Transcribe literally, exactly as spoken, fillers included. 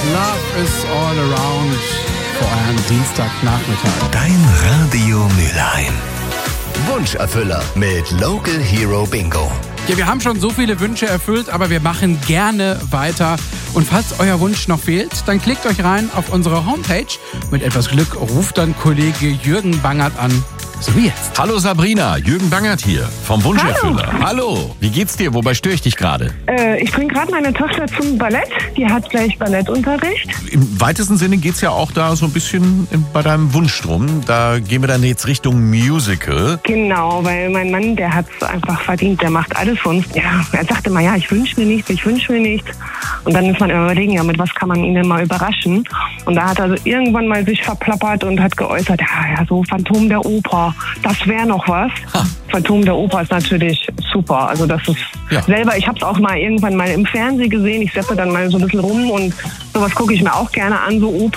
Love is all around vor eurem Dienstagnachmittag. Dein Radio Mülheim. Wunscherfüller mit Local Hero Bingo. Ja, wir haben schon so viele Wünsche erfüllt, aber wir machen gerne weiter. Und falls euer Wunsch noch fehlt, dann klickt euch rein auf unsere Homepage. Mit etwas Glück ruft dann Kollege Jürgen Bangert an. So wie jetzt. Hallo Sabrina, Jürgen Bangert hier vom Wunscherfüller. Hallo. Hallo, wie geht's dir? Wobei störe ich dich gerade? Äh, ich bringe gerade meine Tochter zum Ballett. Die hat gleich Ballettunterricht. Im weitesten Sinne geht's ja auch da so ein bisschen bei deinem Wunsch drum. Da gehen wir dann jetzt Richtung Musical. Genau, weil mein Mann, der hat es einfach verdient. Der macht alles für uns. Ja, er sagte mal, ja, ich wünsche mir nichts, ich wünsche mir nichts. Und dann muss man immer überlegen, ja, mit was kann man ihn denn mal überraschen? Und da hat er also irgendwann mal sich verplappert und hat geäußert, ja, ja, so Phantom der Oper, das wäre noch was. Ha. Phantom der Oper ist natürlich super. Also das ist ja. selber, ich habe es auch mal irgendwann mal im Fernsehen gesehen. Ich seppe dann mal so ein bisschen rum und sowas gucke ich mir auch gerne an, so Oper.